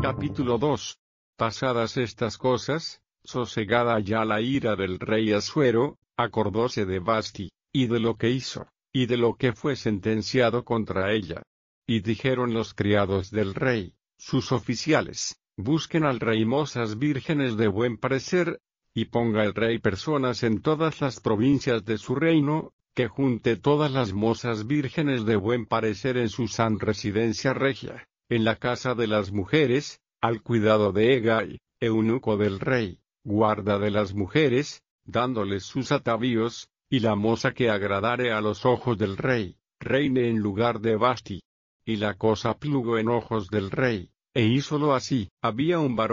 Capítulo 2. Pasadas estas cosas, sosegada ya la ira del rey Asuero, acordóse de Vasti, y de lo que hizo, y de lo que fue sentenciado contra ella. Y dijeron los criados del rey, sus oficiales, busquen al rey mozas vírgenes de buen parecer, y ponga el rey personas en todas las provincias de su reino, que junte todas las mozas vírgenes de buen parecer en su san residencia regia, en la casa de las mujeres, al cuidado de Hegai, eunuco del rey, guarda de las mujeres, dándoles sus atavíos, y la moza que agradare a los ojos del rey, reine en lugar de Vasti. Y la cosa plugo en ojos del rey, e hízolo así. Había un varón